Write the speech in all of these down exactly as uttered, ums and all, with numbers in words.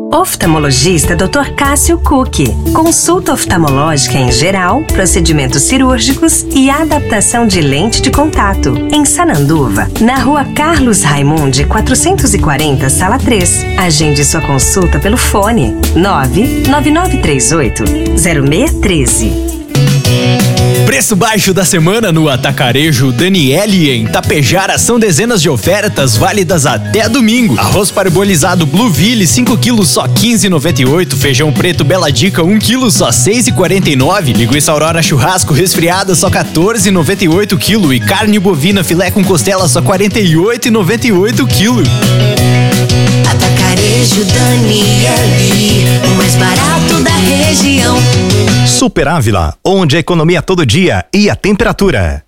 Oftalmologista doutor Cássio Cook. Consulta oftalmológica em geral, procedimentos cirúrgicos e adaptação de lente de contato. Em Sananduva, na rua Carlos Raimundi, quatrocentos e quarenta, sala três. Agende sua consulta pelo fone nove nove nove três oito zero seis um três. Preço baixo da semana no Atacarejo Daniele em Tapejara. São dezenas de ofertas válidas até domingo. Arroz parbolizado Blueville cinco quilos só quinze reais e noventa e oito centavos. Feijão preto Bela Dica um quilo só seis reais e quarenta e nove centavos. Linguiça Aurora churrasco resfriada só quatorze reais e noventa e oito centavos quilo. E carne bovina filé com costela só quarenta e oito reais e noventa e oito centavos quilo. Atacarejo Daniele, o mais barato da região. Super Ávila, onde a economia todo dia e a temperatura.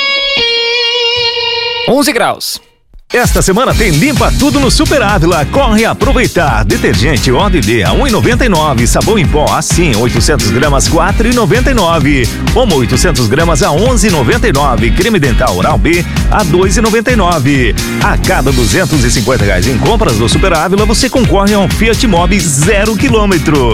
onze graus. Esta semana tem Limpa Tudo no Super Ávila. Corre aproveitar. Detergente O D D a um real e noventa e nove centavos. Sabão em pó assim, oitocentos gramas, quatro reais e noventa e nove centavos. Omo oitocentos gramas a onze reais e noventa e nove centavos. Creme dental Oral B a dois reais e noventa e nove centavos. A cada duzentos e cinquenta reais em compras do Super Ávila, você concorre a um Fiat Mobi zero quilômetro.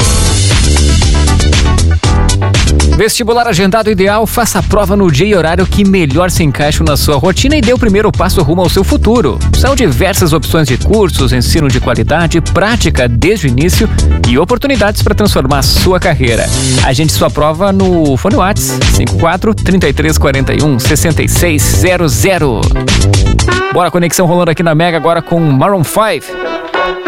Vestibular agendado ideal, faça a prova no dia e horário que melhor se encaixe na sua rotina e dê o primeiro passo rumo ao seu futuro. São diversas opções de cursos, ensino de qualidade, prática desde o início e oportunidades para transformar a sua carreira. Agende sua prova no Fone WhatsApp cinco quatro, trinta e três, quarenta e um, sessenta e seis zero zero. Bora, conexão rolando aqui na Mega agora com Maroon cinco.